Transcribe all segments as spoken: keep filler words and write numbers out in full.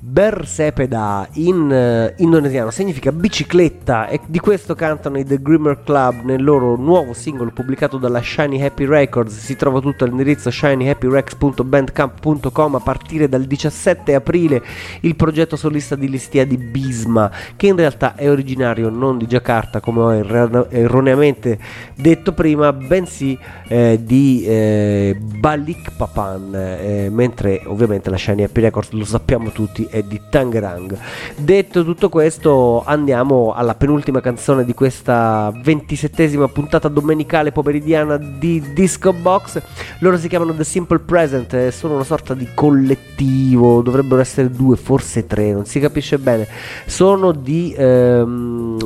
Bersepeda in uh, indonesiano significa bicicletta, e di questo cantano i The Grimmer Club nel loro nuovo singolo pubblicato dalla Shiny Happy Records. Si trova tutto all'indirizzo shiny happy records punto bandcamp punto com. A partire dal diciassette aprile il progetto solista di Listia di Bisma, che in realtà è originario non di Giacarta come ho erro- erroneamente detto prima, bensì eh, di eh, Balikpapan, eh, mentre ovviamente la Shiny Happy Records, lo sappiamo tutti, è di Tangerang. Detto tutto questo, andiamo alla penultima canzone di questa ventisettesima puntata domenicale pomeridiana di Disco Box. Loro si chiamano The Simple Present, sono una sorta di collettivo, dovrebbero essere due, forse tre, non si capisce bene. Sono di ehm,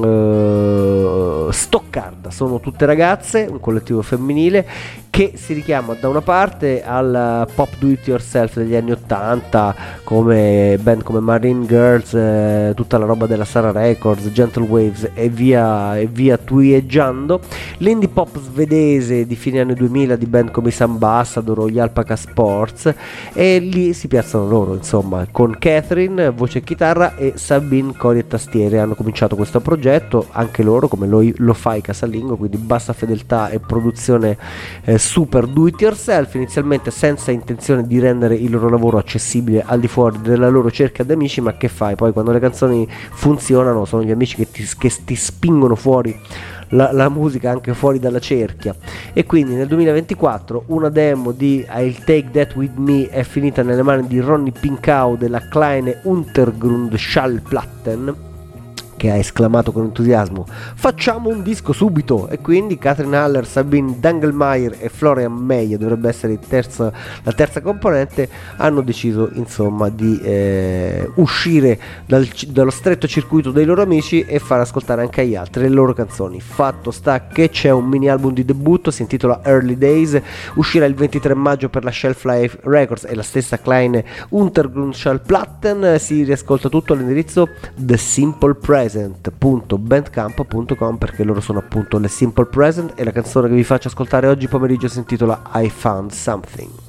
eh, Stoccarda, sono tutte ragazze, un collettivo femminile che si richiama da una parte al pop do it yourself degli anni ottanta, come band come Marine Girls, eh, tutta la roba della Sarah Records, Gentle Waves e via e via twieggiando, l'indie pop svedese di fine anni duemila di band come i Ambassador o gli Alpaca Sports, e lì si piazzano loro, insomma, con Catherine voce e chitarra e Sabine cori e tastiere. Hanno cominciato questo progetto anche loro come lo, lo fai casalingo, quindi bassa fedeltà e produzione eh, super do it yourself, inizialmente senza intenzione di rendere il loro lavoro accessibile al di fuori della loro cerchia di amici, ma che fai poi quando le canzoni funzionano? Sono gli amici che ti, che ti spingono fuori la, la musica anche fuori dalla cerchia. E quindi nel duemilaventiquattro una demo di I'll Take That With Me è finita nelle mani di Ronny Pinkau della Kleine Untergrundschallplatten, che ha esclamato con entusiasmo facciamo un disco subito, e quindi Katrin Haller, Sabine Dangelmeier e Florian Meyer, dovrebbe essere il terzo, la terza componente, hanno deciso insomma di eh, uscire dal, dallo stretto circuito dei loro amici e far ascoltare anche agli altri le loro canzoni. Fatto sta che c'è un mini album di debutto, si intitola Early Days, uscirà il ventitré maggio per la Shelf Life Records e la stessa Kleine Untergrundschallplatten. Si riascolta tutto all'indirizzo The Simple Present punto bandcamp punto com, perché loro sono appunto le Simple Present, e la canzone che vi faccio ascoltare oggi pomeriggio si intitola I Found Something.